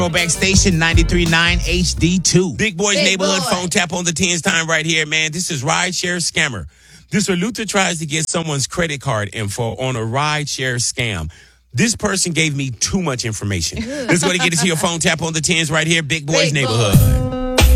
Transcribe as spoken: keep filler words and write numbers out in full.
Throwback Station ninety-three point nine H D two. Big Boy's Big Neighborhood Boy. phone tap on the tens time right here, man. This is Rideshare Scammer. This where Luther tries to get someone's credit card info on a rideshare scam. This person gave me too much information. This is going to get into your phone tap on the tens right here, Big Boy's Big Boy. Neighborhood.